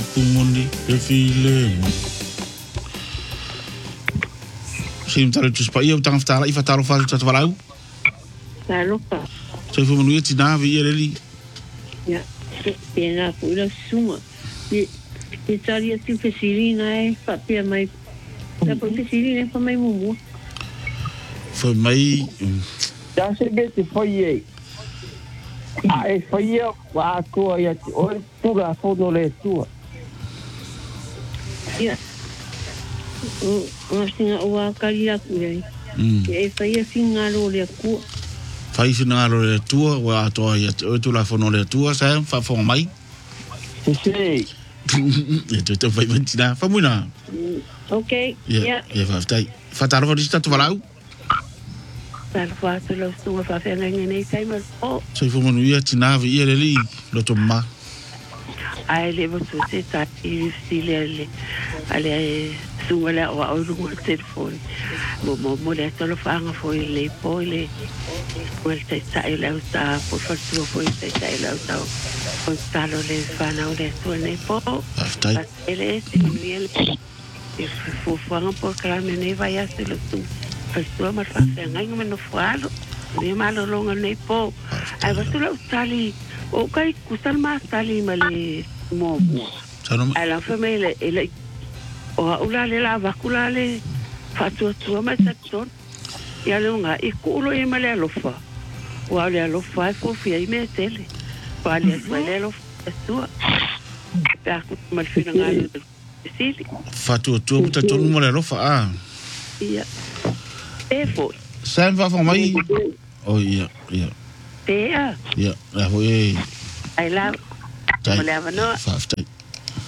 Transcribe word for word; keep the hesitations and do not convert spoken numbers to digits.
kumoni e file. Sim tale tu spa ia tanga fatala ifa talo fa tatu valau. Talo pa. So fu manu eti na vi ele. Ya. Pena pula suma. E e tali ati fesirina e pa pia mai. Da po fesirina pa mai mumu. Foi mai já cheguei te foi aí aí foi eu a tua e o tu a foto le tua ya o o singa o akaria ku ai e fai singa lo le ku fai singa lo le tua wa to ya tu la fono le tua sa fa fo mai sì e tu te fai mentina fa muina okay ya ya fa stai fa taro fa dista tu valau per fatto lo sto fa fare nei sei ma oh so fu manu ia tinavi ia le li lo to ma ai le vo tu se ta i stile le ale su la o o il telefono mo mo mo le to lo fa nga foi le poi le quel te sai la sta por fatto foi te sai la sta con talo le fa na o le to ne po aftai ele si miel e fu fa un po' clame ne vai a se lo tu Pastor mas fazia ngai me no falo ni malo longa nei po ai va tu la tali o kai kusal mas tali male mo ai la famiglia e le o ula le la vakula le fatu tu ma sector ya longa e kulo e male lo fa o ale lo fa fo fi ai me tele pa le male lo tu per ku mal fina ngai sili fatu tu ta tu mo le lo fa ah ia e fo Sam va mai oh ia ia Pea. ia la foi Ai la. Tai. Olha, não. Fa